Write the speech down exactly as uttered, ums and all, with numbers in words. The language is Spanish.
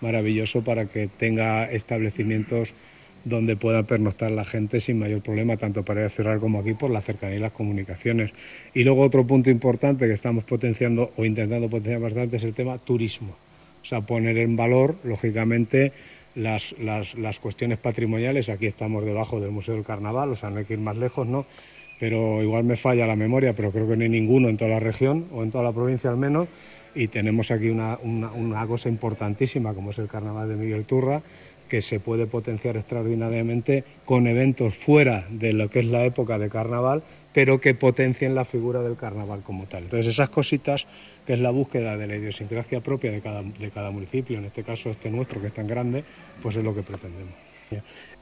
maravilloso para que tenga establecimientos donde pueda pernoctar la gente sin mayor problema, tanto para ir a cerrar como aquí, por la cercanía y las comunicaciones. Y luego otro punto importante que estamos potenciando o intentando potenciar bastante es el tema turismo. O sea, poner en valor, lógicamente, las, las, las cuestiones patrimoniales. Aquí estamos debajo del Museo del Carnaval, o sea, no hay que ir más lejos, ¿no? Pero igual me falla la memoria, pero creo que no hay ninguno en toda la región, o en toda la provincia al menos, y tenemos aquí una, una, una cosa importantísima, como es el Carnaval de Miguel Turra, que se puede potenciar extraordinariamente con eventos fuera de lo que es la época de carnaval, pero que potencien la figura del carnaval como tal. Entonces, esas cositas, que es la búsqueda de la idiosincrasia propia de cada, de cada municipio, en este caso este nuestro, que es tan grande, pues es lo que pretendemos.